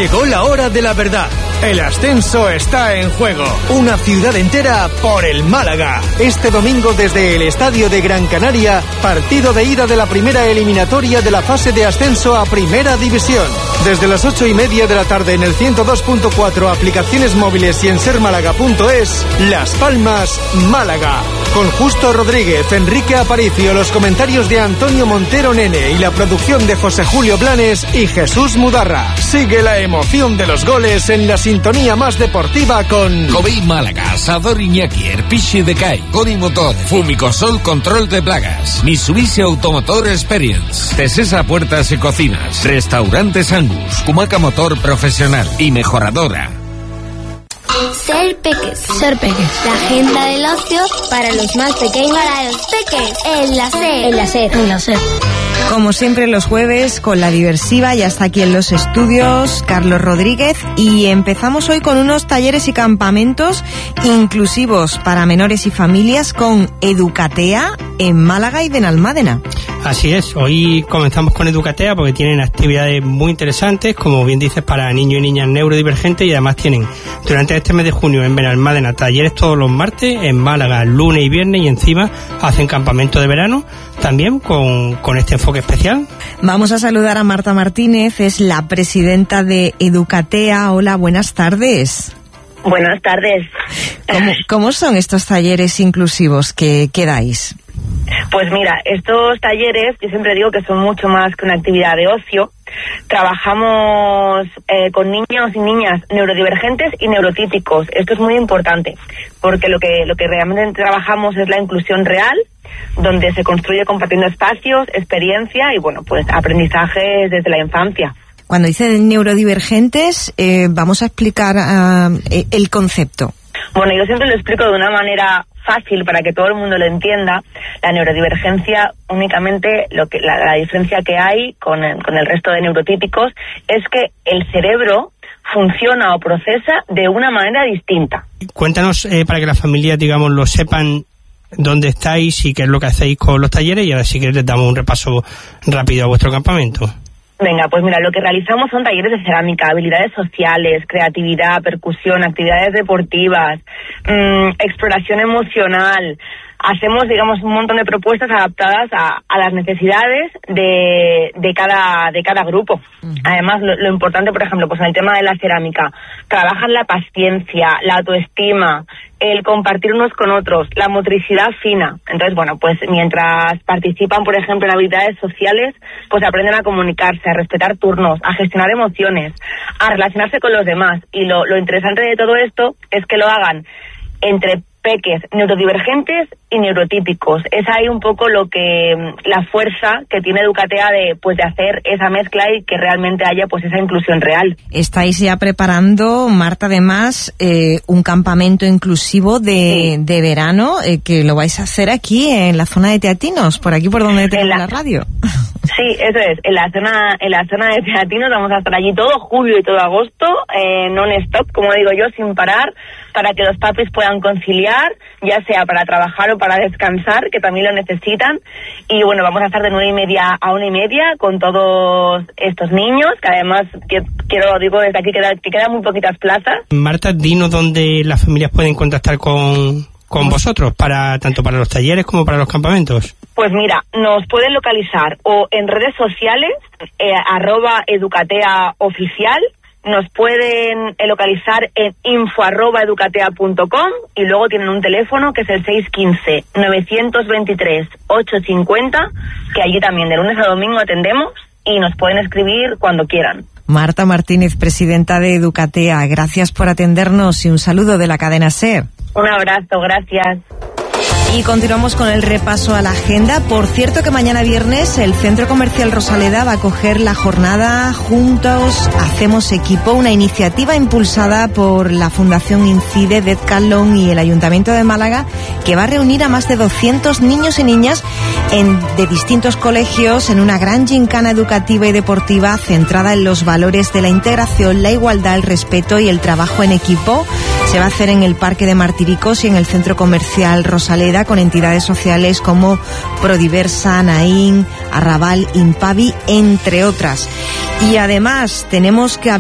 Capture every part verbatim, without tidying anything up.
Llegó la hora de la verdad. El ascenso está en juego. Una ciudad entera por el Málaga. Este domingo desde el Estadio de Gran Canaria, partido de ida de la primera eliminatoria de la fase de ascenso a Primera División. Desde las ocho y media de la tarde en el ciento dos punto cuatro, aplicaciones móviles y en ser málaga punto es, Las Palmas, Málaga. Con Justo Rodríguez, Enrique Aparicio, los comentarios de Antonio Montero Nene y la producción de José Julio Blanes y Jesús Mudarra. Sigue la emoción de los goles en la sintonía más deportiva con Covey Málaga, Asador Iñaki, Erpiche de Cai, Goni Motor, Fumicosol Control de Plagas, Mitsubishi Automotor Experience, Tesesa Puertas y Cocinas, Restaurantes Angus, Cumaca Motor Profesional y Mejoradora. Ser Peques. Ser Peques. La agenda del ocio para los más pequeños. Para los peques. En la SER. En la SER. En la SER. Como siempre los jueves con la diversiva, ya está aquí en los estudios Carlos Rodríguez y empezamos hoy con unos talleres y campamentos inclusivos para menores y familias con Educatea en Málaga y Benalmádena. Así es, hoy comenzamos con Educatea porque tienen actividades muy interesantes, como bien dices, para niños y niñas neurodivergentes, y además tienen durante este mes de junio en Benalmádena talleres todos los martes, en Málaga lunes y viernes, y encima hacen campamento de verano también con, con este enfoque especial. Vamos a saludar a Marta Martínez, es la presidenta de Educatea. Hola, buenas tardes. Buenas tardes. ¿Cómo, cómo son estos talleres inclusivos que, que dais? Pues mira, estos talleres, yo siempre digo que son mucho más que una actividad de ocio. Trabajamos eh, con niños y niñas neurodivergentes y neurotípicos. Esto es muy importante, porque lo que, lo que realmente trabajamos es la inclusión real, donde se construye compartiendo espacios, experiencia y, bueno, pues aprendizajes desde la infancia. Cuando dicen neurodivergentes, eh, vamos a explicar uh, el concepto. Bueno, yo siempre lo explico de una manera fácil para que todo el mundo lo entienda. La neurodivergencia, únicamente lo que la, la diferencia que hay con el, con el resto de neurotípicos es que el cerebro funciona o procesa de una manera distinta. Cuéntanos, eh, para que las familias, digamos, lo sepan, dónde estáis y qué es lo que hacéis con los talleres, y ahora sí que les damos un repaso rápido a vuestro campamento. Venga, pues mira, lo que realizamos son talleres de cerámica, habilidades sociales, creatividad, percusión, actividades deportivas, mmm, exploración emocional. Hacemos, digamos, un montón de propuestas adaptadas a, a las necesidades de, de cada de cada grupo. Uh-huh. Además, lo, lo importante, por ejemplo, pues en el tema de la cerámica, trabajan la paciencia, la autoestima, el compartir unos con otros, la motricidad fina. Entonces, bueno, pues mientras participan, por ejemplo, en habilidades sociales, pues aprenden a comunicarse, a respetar turnos, a gestionar emociones, a relacionarse con los demás. Y lo, lo interesante de todo esto es que lo hagan entre peques neurodivergentes y neurotípicos. Es ahí un poco lo que la fuerza que tiene Educatea de pues de hacer esa mezcla y que realmente haya pues esa inclusión real. Estáis ya preparando, Marta, además eh, un campamento inclusivo de, sí. de verano eh, que lo vais a hacer aquí en la zona de Teatinos, por aquí por donde tenemos la... la radio. Sí, eso es. En la zona en la zona de Teatinos vamos a estar allí todo julio y todo agosto, eh, non-stop, como digo yo, sin parar, para que los papis puedan conciliar, ya sea para trabajar o para descansar, que también lo necesitan. Y bueno, vamos a estar de nueve y media a una y media con todos estos niños, que además que, quiero digo desde aquí que, queda, que quedan muy poquitas plazas. Marta, dinos dónde las familias pueden contactar con, con vosotros, para tanto para los talleres como para los campamentos. Pues mira, nos pueden localizar o en redes sociales, eh, arroba educatea oficial. Nos pueden localizar en info arroba educatea punto com y luego tienen un teléfono que es el seis uno cinco, nueve dos tres, ocho cinco cero, que allí también de lunes a domingo atendemos y nos pueden escribir cuando quieran. Marta Martínez, presidenta de Educatea, gracias por atendernos y un saludo de la cadena SER. Un abrazo, gracias. Y continuamos con el repaso a la agenda. Por cierto que mañana viernes el Centro Comercial Rosaleda va a acoger la jornada Juntos Hacemos Equipo, una iniciativa impulsada por la Fundación Incide, Decathlon y el Ayuntamiento de Málaga, que va a reunir a más de doscientos niños y niñas en, de distintos colegios en una gran gincana educativa y deportiva centrada en los valores de la integración, la igualdad, el respeto y el trabajo en equipo. Se va a hacer en el Parque de Martiricos y en el Centro Comercial Rosaleda, con entidades sociales como Prodiversa, Naín, Arrabal, Impavi, entre otras. Y además tenemos que hablar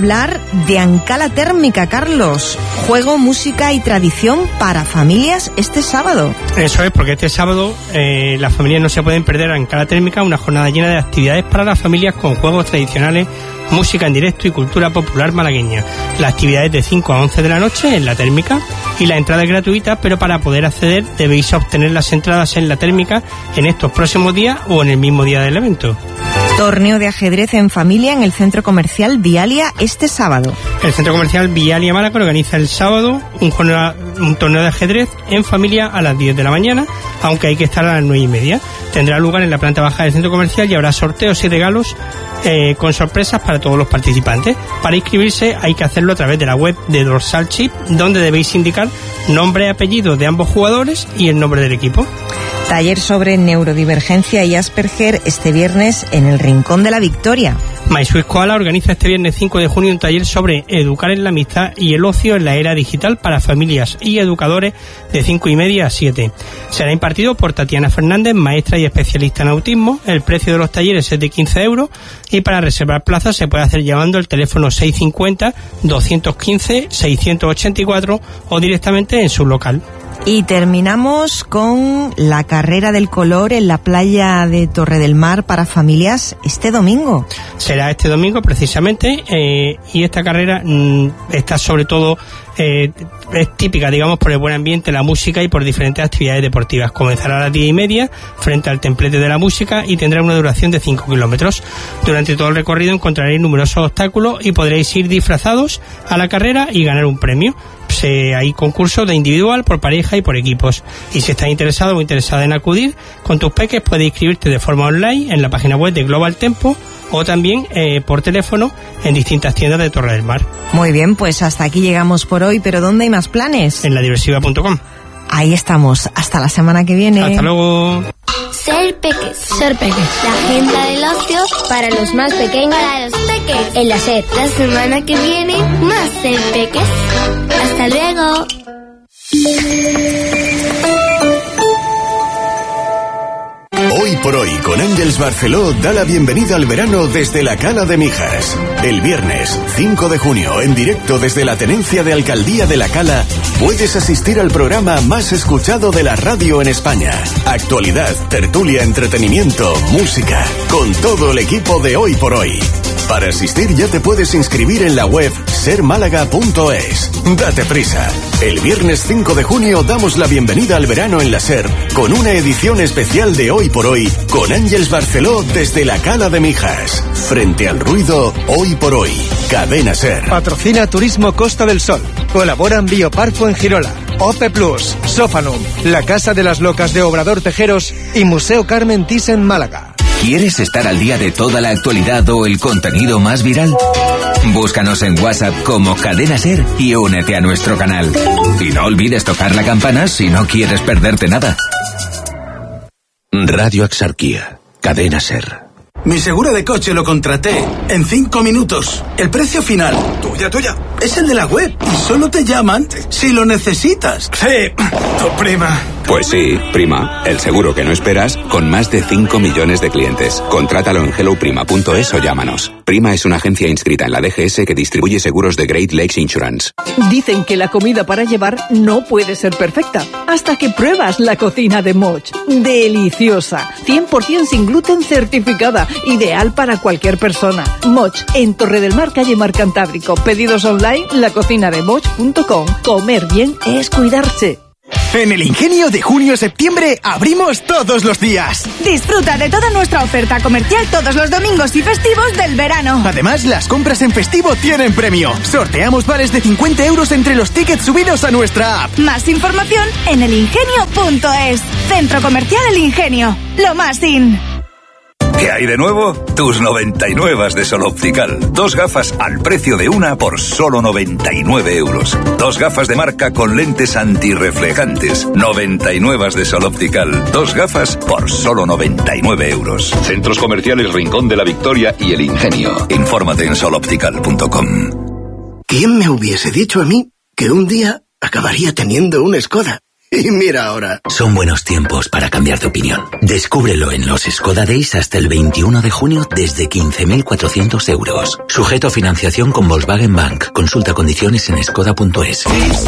de Ancala Térmica, Carlos. Juego, música y tradición para familias este sábado. Eso es, porque este sábado eh, las familias no se pueden perder Ancala Térmica, una jornada llena de actividades para las familias con juegos tradicionales, música en directo y cultura popular malagueña. Las actividades de cinco a once de la noche en la Térmica y la entrada es gratuita, pero para poder acceder debéis obtener las entradas en la Térmica en estos próximos días o en el mismo día del evento. Torneo de ajedrez en familia en el Centro Comercial Vialia este sábado. El Centro Comercial Vialia Málaga organiza el sábado un, jornada, un torneo de ajedrez en familia a las diez de la mañana, aunque hay que estar a las nueve y media. Tendrá lugar en la planta baja del Centro Comercial y habrá sorteos y regalos eh, con sorpresas para todos los participantes. Para inscribirse hay que hacerlo a través de la web de Dorsal Chip, donde debéis indicar nombre y apellido de ambos jugadores y el nombre del equipo. Taller sobre neurodivergencia y Asperger este viernes en el Rincón de la Victoria. My Sweet Koala organiza este viernes cinco de junio un taller sobre educar en la amistad y el ocio en la era digital para familias y educadores de cinco y media a siete. Será impartido por Tatiana Fernández, maestra y especialista en autismo. El precio de los talleres es de quince euros y para reservar plazas se puede hacer llamando el teléfono seiscientos cincuenta, doscientos quince, seiscientos ochenta y cuatro o directamente en su local. Y terminamos con la carrera del color en la playa de Torre del Mar para familias este domingo. Será este domingo precisamente eh, y esta carrera mmm, está sobre todo eh, es típica, digamos, por el buen ambiente, la música y por diferentes actividades deportivas. Comenzará a las diez y media frente al templete de la música y tendrá una duración de cinco kilómetros. Durante todo el recorrido encontraréis numerosos obstáculos y podréis ir disfrazados a la carrera y ganar un premio. Se, hay concursos de individual, por pareja y por equipos. Y si estás interesado o interesada en acudir con tus peques, puedes inscribirte de forma online en la página web de Global Tempo o también eh, por teléfono en distintas tiendas de Torre del Mar. Muy bien, pues hasta aquí llegamos por hoy, pero ¿dónde hay más planes? En la diversiva punto com. Ahí estamos, hasta la semana que viene. Hasta luego. Ser Peques. Ser Peques. La agenda del ocio para los más pequeños. Para los peques. En la SER. La semana que viene, más Ser Peques. Hasta luego. Hoy por hoy, con Ángels Barceló, da la bienvenida al verano desde la Cala de Mijas. El viernes cinco de junio, en directo desde la Tenencia de Alcaldía de la Cala, puedes asistir al programa más escuchado de la radio en España. Actualidad, tertulia, entretenimiento, música, con todo el equipo de Hoy por Hoy. Para asistir ya te puedes inscribir en la web ser málaga punto es. Date prisa. El viernes cinco de junio damos la bienvenida al verano en la SER con una edición especial de Hoy por Hoy con Ángels Barceló desde la Cala de Mijas. Frente al ruido, Hoy por Hoy. Cadena SER. Patrocina Turismo Costa del Sol. Colaboran Bioparfo en Girola, Ope Plus, Sofanum, La Casa de las Locas de Obrador Tejeros y Museo Carmen Thyssen Málaga. ¿Quieres estar al día de toda la actualidad o el contenido más viral? Búscanos en WhatsApp como Cadena SER y únete a nuestro canal. Y no olvides tocar la campana si no quieres perderte nada. Radio Axarquía, Cadena SER. Mi seguro de coche lo contraté en cinco minutos. El precio final, tuya, tuya, es el de la web y solo te llaman si lo necesitas. Sí, tu prima. Pues sí, prima, el seguro que no esperas con más de cinco millones de clientes. Contrátalo en hello prima punto es o llámanos. Prima es una agencia inscrita en la D G S que distribuye seguros de Great Lakes Insurance. Dicen que la comida para llevar no puede ser perfecta hasta que pruebas la cocina de Moch. Deliciosa, cien por ciento sin gluten certificada, ideal para cualquier persona. Moch, en Torre del Mar, calle Mar Cantábrico. Pedidos online, la cocina de moch punto com. Comer bien es cuidarse. En el Ingenio de junio a septiembre abrimos todos los días. Disfruta de toda nuestra oferta comercial todos los domingos y festivos del verano. Además, las compras en festivo tienen premio. Sorteamos vales de cincuenta euros entre los tickets subidos a nuestra app. Más información en el ingenio punto es. Centro Comercial El Ingenio. Lo más in. ¿Qué hay de nuevo? Tus noventa y nueve de Sol Optical. Dos gafas al precio de una por solo noventa y nueve euros. Dos gafas de marca con lentes antirreflejantes. noventa y nueve de Sol Optical. Dos gafas por solo noventa y nueve euros. Centros Comerciales Rincón de la Victoria y El Ingenio. Infórmate en sol optical punto com. ¿Quién me hubiese dicho a mí que un día acabaría teniendo un Skoda? Y mira ahora. Son buenos tiempos para cambiar de opinión. Descúbrelo en los Skoda Days hasta el veintiuno de junio desde quince mil cuatrocientos euros. Sujeto a financiación con Volkswagen Bank. Consulta condiciones en skoda punto es.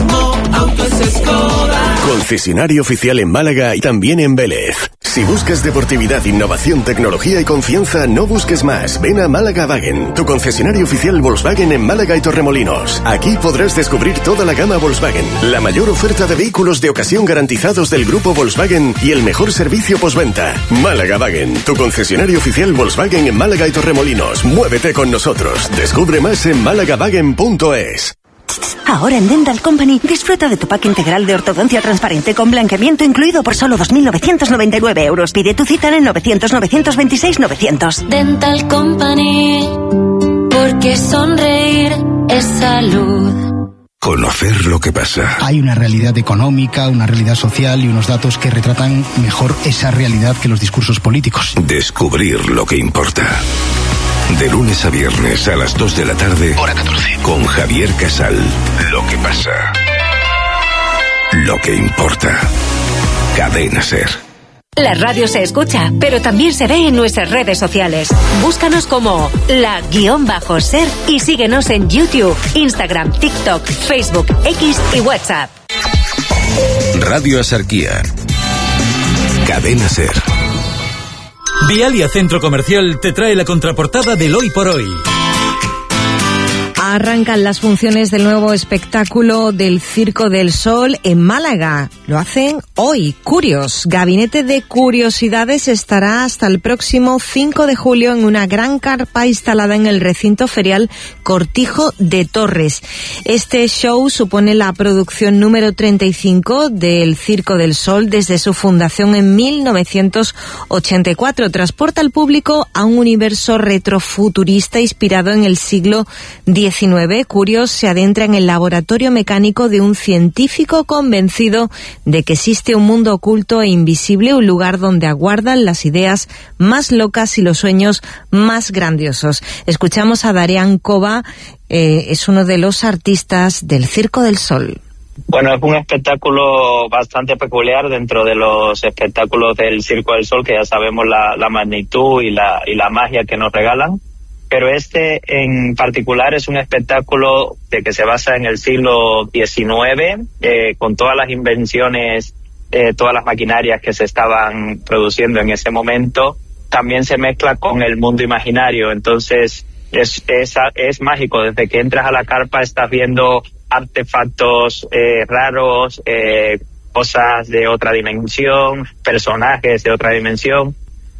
Concesionario oficial en Málaga y también en Vélez. Si buscas deportividad, innovación, tecnología y confianza, no busques más. Ven a Málaga Wagen, tu concesionario oficial Volkswagen en Málaga y Torremolinos. Aquí podrás descubrir toda la gama Volkswagen, la mayor oferta de vehículos de ocasión garantizados del grupo Volkswagen y el mejor servicio postventa. Málaga Wagen, tu concesionario oficial Volkswagen en Málaga y Torremolinos. Muévete con nosotros. Descubre más en málaga wagen punto es. Ahora en Dental Company disfruta de tu pack integral de ortodoncia transparente con blanqueamiento incluido por solo dos mil novecientos noventa y nueve euros. Pide tu cita en el novecientos novecientos veintiséis novecientos. Dental Company, porque sonreír es salud. Conocer lo que pasa. Hay una realidad económica, una realidad social y unos datos que retratan mejor esa realidad que los discursos políticos. Descubrir lo que importa. De lunes a viernes a las dos de la tarde, hora catorce, con Javier Casal. Lo que pasa. Lo que importa. Cadena SER. La radio se escucha, pero también se ve en nuestras redes sociales. Búscanos como la guión bajo SER y síguenos en YouTube, Instagram, TikTok, Facebook, X y WhatsApp. Radio Asarquía. Cadena SER. Vialia Centro Comercial te trae la contraportada del Hoy por Hoy. Arrancan las funciones del nuevo espectáculo del Circo del Sol en Málaga. Lo hacen hoy. Curios. Gabinete de Curiosidades estará hasta el próximo cinco de julio en una gran carpa instalada en el recinto ferial Cortijo de Torres. Este show supone la producción número treinta y cinco del Circo del Sol desde su fundación en mil novecientos ochenta y cuatro. Transporta al público a un universo retrofuturista inspirado en el siglo diecinueve. Curios se adentra en el laboratorio mecánico de un científico convencido de que existe un mundo oculto e invisible, un lugar donde aguardan las ideas más locas y los sueños más grandiosos. Escuchamos a Darian Cova, eh, es uno de los artistas del Circo del Sol. Bueno, es un espectáculo bastante peculiar dentro de los espectáculos del Circo del Sol, que ya sabemos la, la magnitud y la, y la magia que nos regalan. Pero este en particular es un espectáculo de que se basa en el siglo diecinueve, eh, con todas las invenciones, eh, todas las maquinarias que se estaban produciendo en ese momento. También se mezcla con el mundo imaginario, entonces es, es, es mágico. Desde que entras a la carpa estás viendo artefactos eh, raros, eh, cosas de otra dimensión, personajes de otra dimensión.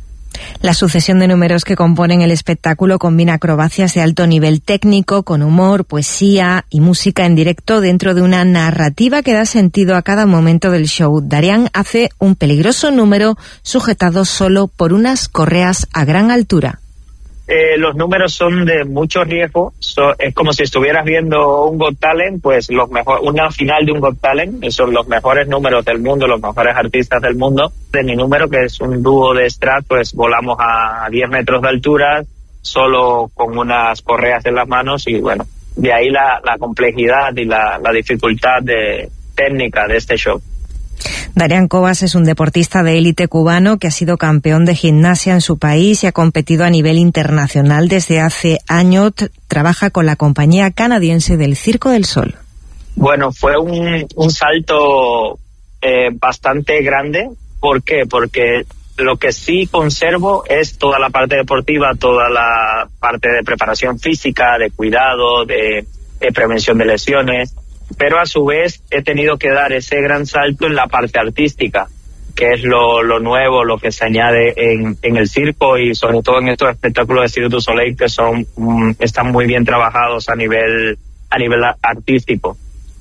La sucesión de números que componen el espectáculo combina acrobacias de alto nivel técnico con humor, poesía y música en directo dentro de una narrativa que da sentido a cada momento del show. Darian hace un peligroso número sujetado solo por unas correas a gran altura. Eh, los números son de mucho riesgo. So, es como si estuvieras viendo un Got Talent, pues los mejor, una final de un Got Talent. Son los mejores números del mundo, los mejores artistas del mundo. De mi número, que es un dúo de Strat, pues volamos a diez metros de altura, solo con unas correas en las manos, y bueno, de ahí la, la complejidad y la, la dificultad de, técnica de este show. Darian Covas es un deportista de élite cubano que ha sido campeón de gimnasia en su país y ha competido a nivel internacional desde hace años. Trabaja con la compañía canadiense del Circo del Sol. Bueno, fue un, un salto eh, bastante grande. ¿Por qué? Porque lo que sí conservo es toda la parte deportiva, toda la parte de preparación física, de cuidado, de, de prevención de lesiones. Pero a su vez he tenido que dar ese gran salto en la parte artística, que es lo, lo nuevo, lo que se añade en, en el circo y sobre todo en estos espectáculos de Cirque du Soleil, que son um, están muy bien trabajados a nivel a nivel artístico.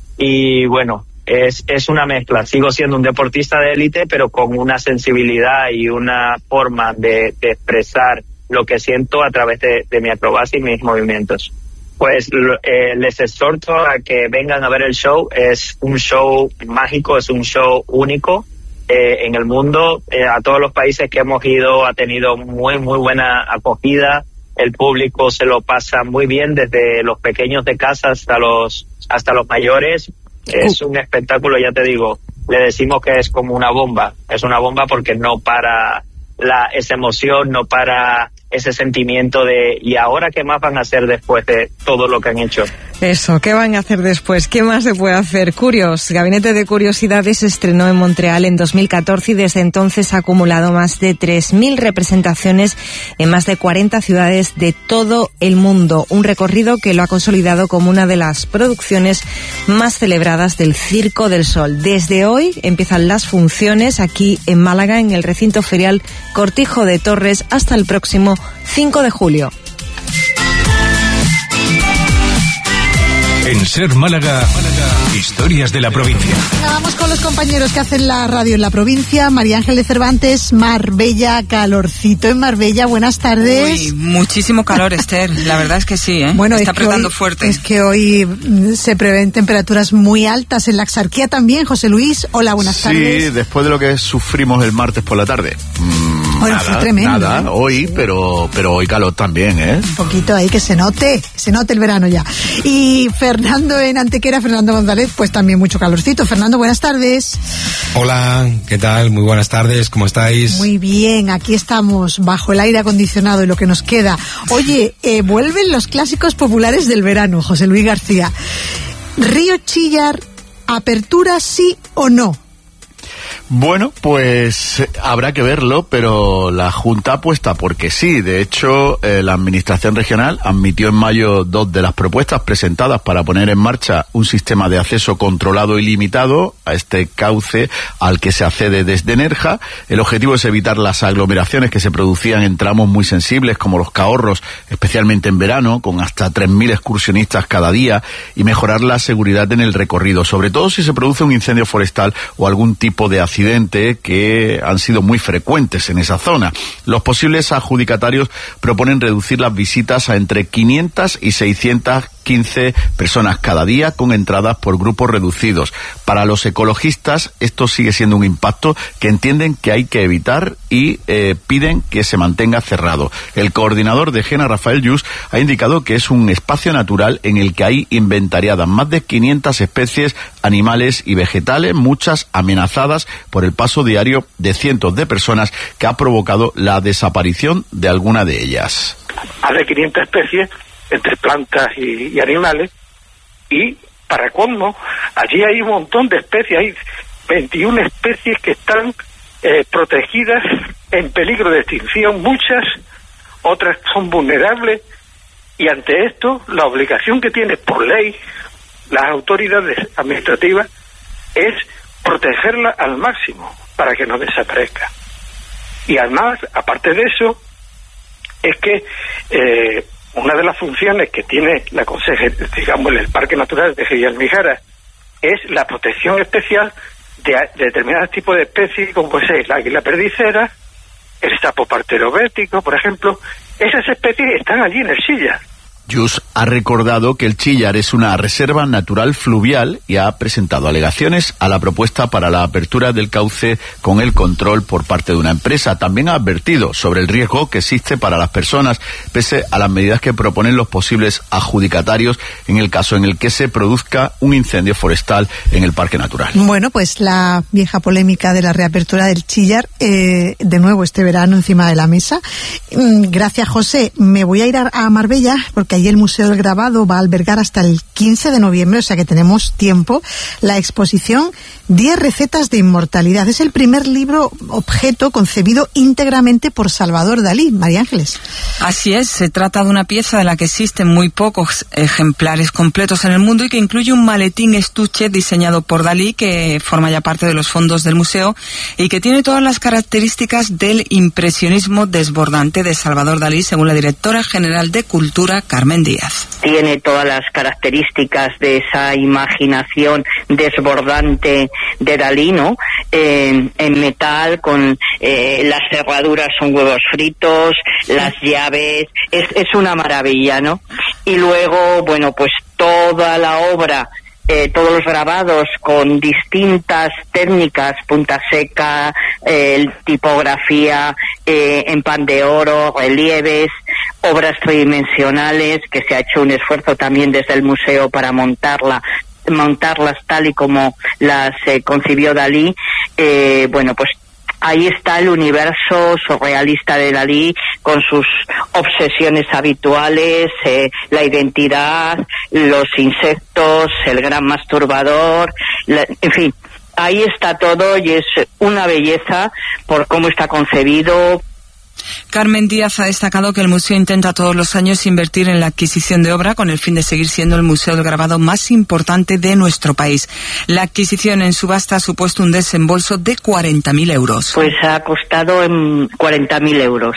Y bueno, es es una mezcla. Sigo siendo un deportista de élite, pero con una sensibilidad y una forma de, de expresar lo que siento a través de, de mi acrobacia y mis movimientos. Pues eh, les exhorto a que vengan a ver el show. Es un show mágico, es un show único eh, en el mundo. Eh, a todos los países que hemos ido ha tenido muy, muy buena acogida. El público se lo pasa muy bien, desde los pequeños de casa hasta los hasta los mayores. Es un espectáculo, ya te digo, le decimos que es como una bomba. Es una bomba porque no para la, esa emoción, no para ese sentimiento de ¿y ahora qué más van a hacer después de todo lo que han hecho? Eso, ¿qué van a hacer después? ¿Qué más se puede hacer? Curios, Gabinete de Curiosidades se estrenó en Montreal en dos mil catorce y desde entonces ha acumulado más de tres mil representaciones en más de cuarenta ciudades de todo el mundo. Un recorrido que lo ha consolidado como una de las producciones más celebradas del Circo del Sol. Desde hoy empiezan las funciones aquí en Málaga, en el recinto ferial Cortijo de Torres, hasta el próximo cinco de julio. En Ser Málaga, historias de la provincia. Vamos con los compañeros que hacen la radio en la provincia. María Ángeles Cervantes, Marbella, calorcito en Marbella. Buenas tardes. Uy, muchísimo calor, Esther. La verdad es que sí, ¿eh? Bueno, está es que apretando hoy, fuerte. Es que hoy se prevén temperaturas muy altas en la Axarquía también. José Luis, hola, buenas sí, tardes. Sí, después de lo que sufrimos el martes por la tarde. Mm, bueno, nada, fue tremendo. Nada, ¿eh? hoy, pero, pero hoy calor también, ¿eh? Un poquito ahí que se note, que se note el verano ya. Y Fernando en Antequera, Fernando González, pues también mucho calorcito. Fernando, buenas tardes. Hola, ¿qué tal? Muy buenas tardes, ¿cómo estáis? Muy bien, aquí estamos bajo el aire acondicionado y lo que nos queda. Oye, eh, vuelven los clásicos populares del verano, José Luis García. Río Chillar, ¿apertura sí o no? Bueno, pues habrá que verlo, pero la Junta apuesta porque sí. De hecho, eh, la Administración Regional admitió en mayo dos de las propuestas presentadas para poner en marcha un sistema de acceso controlado y limitado a este cauce al que se accede desde Nerja. El objetivo es evitar las aglomeraciones que se producían en tramos muy sensibles como los Cahorros, especialmente en verano, con hasta tres mil excursionistas cada día, y mejorar la seguridad en el recorrido, sobre todo si se produce un incendio forestal o algún tipo de accidente que han sido muy frecuentes en esa zona. Los posibles adjudicatarios proponen reducir las visitas a entre quinientas y seiscientas quince personas cada día, con entradas por grupos reducidos. Para los ecologistas esto sigue siendo un impacto que entienden que hay que evitar y eh, piden que se mantenga cerrado. El coordinador de Gena, Rafael Lluís, ha indicado que es un espacio natural en el que hay inventariadas más de quinientas especies animales y vegetales, muchas amenazadas por el paso diario de cientos de personas, que ha provocado la desaparición de alguna de ellas. Más de quinientas especies entre plantas y, y animales, y para colmo, allí hay un montón de especies, hay veintiuna especies que están eh, protegidas en peligro de extinción, muchas, otras son vulnerables, y ante esto, la obligación que tiene por ley las autoridades administrativas es protegerla al máximo para que no desaparezca. Y además, aparte de eso, es que eh, una de las funciones que tiene la consejería, digamos, el Parque Natural de Almijara, es la protección especial de, de determinados tipos de especies, como puede ser el águila perdicera, el sapo partero bético, por ejemplo. Esas especies están allí en el Chillar. Lluís ha recordado que el Chillar es una reserva natural fluvial y ha presentado alegaciones a la propuesta para la apertura del cauce con el control por parte de una empresa. También ha advertido sobre el riesgo que existe para las personas, pese a las medidas que proponen los posibles adjudicatarios en el caso en el que se produzca un incendio forestal en el Parque Natural. Bueno, pues la vieja polémica de la reapertura del Chillar, eh, de nuevo este verano encima de la mesa. Gracias, José. Me voy a ir a, a Marbella, porque allí el Museo del Grabado va a albergar hasta el quince de noviembre, o sea que tenemos tiempo, la exposición diez recetas de inmortalidad. Es el primer libro objeto concebido íntegramente por Salvador Dalí. María Ángeles. Así es, se trata de una pieza de la que existen muy pocos ejemplares completos en el mundo y que incluye un maletín estuche diseñado por Dalí, que forma ya parte de los fondos del museo y que tiene todas las características del impresionismo desbordante de Salvador Dalí, según la directora general de Cultura, Carmen Díaz. Tiene todas las características de esa imaginación desbordante de Dalí, ¿no? Eh, en metal, con eh, las cerraduras son huevos fritos, las llaves, es, es una maravilla, ¿no? Y luego, bueno, pues toda la obra, eh, todos los grabados con distintas técnicas, punta seca, eh, tipografía, eh, en pan de oro, relieves, obras tridimensionales, que se ha hecho un esfuerzo también desde el museo para montarla montarlas tal y como las eh, concibió Dalí, eh, bueno, pues ahí está el universo surrealista de Dalí con sus obsesiones habituales, eh, la identidad, los insectos, el gran masturbador, la, en fin, ahí está todo y es una belleza por cómo está concebido. Carmen Díaz ha destacado que el museo intenta todos los años invertir en la adquisición de obra con el fin de seguir siendo el museo del grabado más importante de nuestro país. La adquisición en subasta ha supuesto un desembolso de cuarenta mil euros. Pues ha costado en cuarenta mil euros.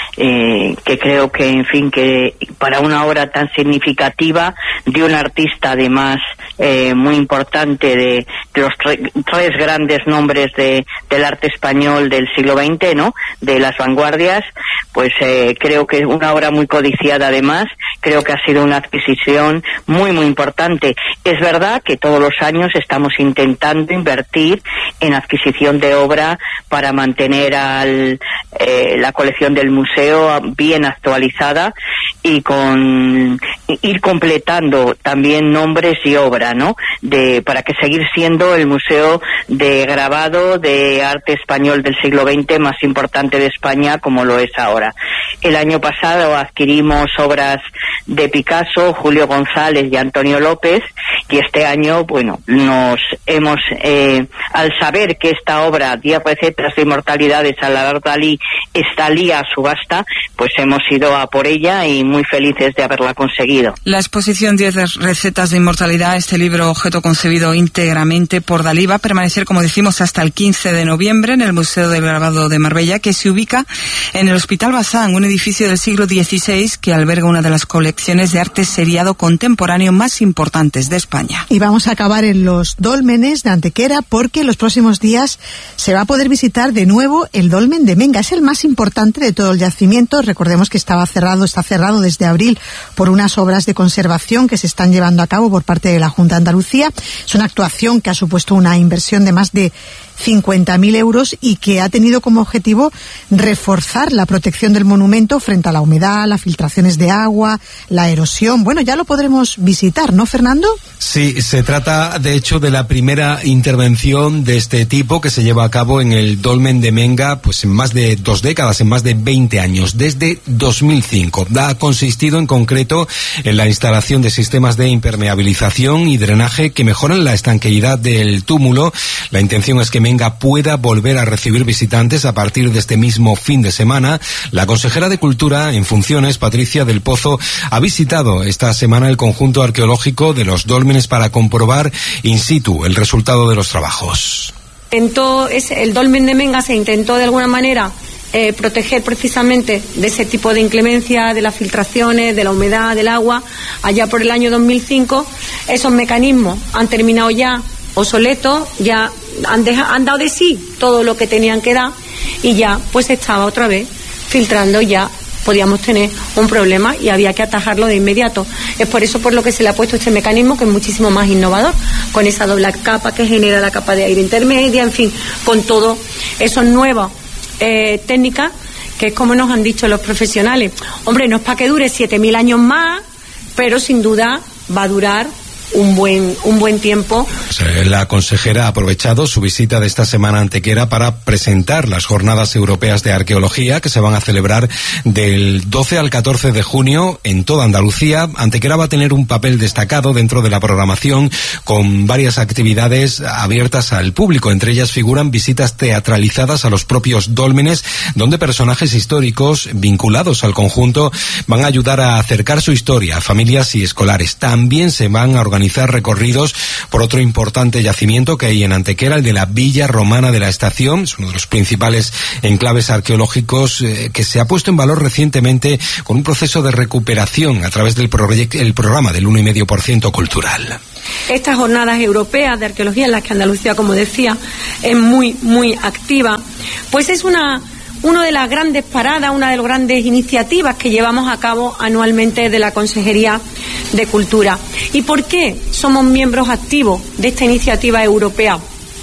Eh, que creo que, en fin, que para una obra tan significativa de un artista además eh, muy importante de, de los tre tres grandes nombres de, del arte español del siglo veinte, ¿no?, de las vanguardias, pues eh, creo que es una obra muy codiciada además, creo que ha sido una adquisición muy muy importante. Es verdad que todos los años estamos intentando invertir en adquisición de obra para mantener al, eh, la colección del museo bien actualizada y con ir completando también nombres y obra, ¿no?, de para que seguir siendo el museo de grabado de arte español del siglo veinte más importante de España, como lo es ahora. El año pasado adquirimos obras de Picasso, Julio González y Antonio López, y este año, bueno, nos hemos, eh, al saber que esta obra, diez recetas de inmortalidad de Salvador Dalí, salía a subasta, pues hemos ido a por ella y muy felices de haberla conseguido. La exposición diez recetas de inmortalidad, este libro objeto concebido íntegramente por Dalí, va a permanecer, como decimos, hasta el quince de noviembre en el Museo del Grabado de Marbella, que se ubica en el Hospital Bazán, un edificio del siglo dieciséis que alberga una de las colecciones de arte seriado contemporáneo más importantes de España. Y vamos a acabar en los dólmenes de Antequera, porque en los próximos días se va a poder visitar de nuevo el dolmen de Menga. Es el más importante de todo el yacimiento. Recordemos que estaba cerrado, está cerrado desde abril por unas obras de conservación que se están llevando a cabo por parte de la Junta de Andalucía. Es una actuación que ha supuesto una inversión de más de cincuenta mil euros y que ha tenido como objetivo reforzar la protección del monumento frente a la humedad, las filtraciones de agua, la erosión. Bueno, ya lo podremos visitar, ¿no, Fernando? Sí, se trata de hecho de la primera intervención de este tipo que se lleva a cabo en el dolmen de Menga, pues en más de dos décadas, en más de veinte años, desde dos mil cinco. Ha consistido en concreto en la instalación de sistemas de impermeabilización y drenaje que mejoran la estanqueidad del túmulo. La intención es que Menga pueda volver a recibir visitantes a partir de este mismo fin de semana. La consejera de Cultura en funciones, Patricia del Pozo, ha visitado esta semana el conjunto arqueológico de los dólmenes para comprobar in situ el resultado de los trabajos. Intentó, el dolmen de Menga se intentó de alguna manera eh, proteger precisamente de ese tipo de inclemencia, de las filtraciones, de la humedad, del agua. Allá por el año dos mil cinco, esos mecanismos han terminado ya obsoletos, ya han, deja, han dado de sí todo lo que tenían que dar y ya pues estaba otra vez filtrando, ya podíamos tener un problema y había que atajarlo de inmediato. Es por eso por lo que se le ha puesto este mecanismo, que es muchísimo más innovador, con esa doble capa que genera la capa de aire intermedia, en fin, con todo eso nuevas eh, técnicas, que es como nos han dicho los profesionales. Hombre, no es para que dure siete mil años más, pero sin duda va a durar un buen un buen tiempo. La consejera ha aprovechado su visita de esta semana a Antequera para presentar las Jornadas Europeas de Arqueología que se van a celebrar del doce al catorce de junio en toda Andalucía. Antequera va a tener un papel destacado dentro de la programación, con varias actividades abiertas al público. Entre ellas figuran visitas teatralizadas a los propios dólmenes, donde personajes históricos vinculados al conjunto van a ayudar a acercar su historia a familias y escolares. También se van a organizar recorridos por otro importante yacimiento que hay en Antequera, el de la Villa Romana de la Estación. Es uno de los principales enclaves arqueológicos eh, que se ha puesto en valor recientemente con un proceso de recuperación a través del el programa del uno coma cinco por ciento cultural. Estas jornadas europeas de arqueología, en las que Andalucía, como decía, es muy, muy activa, pues es una una de las grandes paradas, una de las grandes iniciativas que llevamos a cabo anualmente de la Consejería de Cultura. ¿Y por qué somos miembros activos de esta iniciativa europea?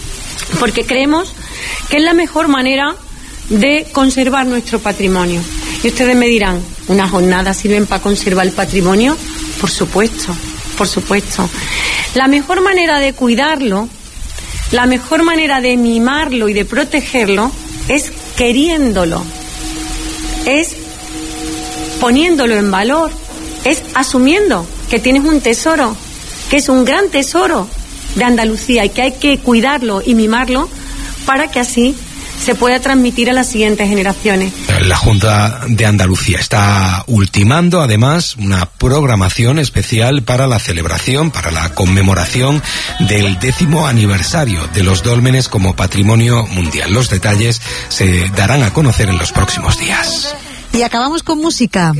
Porque creemos que es la mejor manera de conservar nuestro patrimonio. Y ustedes me dirán, ¿unas jornadas sirven para conservar el patrimonio? Por supuesto, por supuesto. La mejor manera de cuidarlo, la mejor manera de mimarlo y de protegerlo es queriéndolo, es poniéndolo en valor, es asumiendo que tienes un tesoro, que es un gran tesoro de Andalucía y que hay que cuidarlo y mimarlo para que así se pueda transmitir a las siguientes generaciones. La Junta de Andalucía está ultimando además una programación especial para la celebración, para la conmemoración del décimo aniversario de los dólmenes como patrimonio mundial. Los detalles se darán a conocer en los próximos días. Y acabamos con música.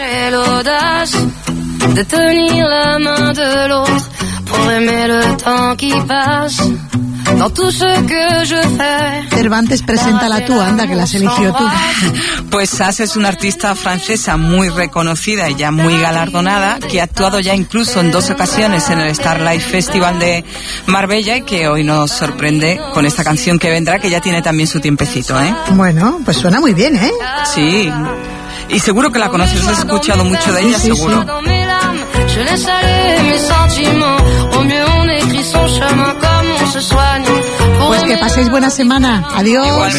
Cervantes, preséntala tú, anda, que la has elegido tú. Pues Sass es una artista francesa muy reconocida y ya muy galardonada, que ha actuado ya incluso en dos ocasiones en el Starlight Festival de Marbella y que hoy nos sorprende con esta canción que vendrá, que ya tiene también su tiempecito, ¿eh? Bueno, pues suena muy bien, ¿eh? Sí, y seguro que la conoces, has escuchado mucho de ella, sí, sí, seguro. Pues que paséis buena semana. Adiós. Igual.